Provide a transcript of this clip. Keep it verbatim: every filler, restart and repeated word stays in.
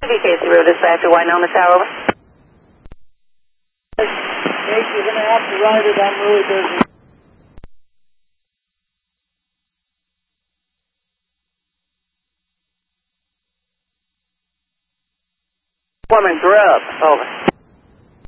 V K C River Dispatch to Winona Tower, over. Jake, you're going to have to ride it. I'm really busy. Woman Grub, over.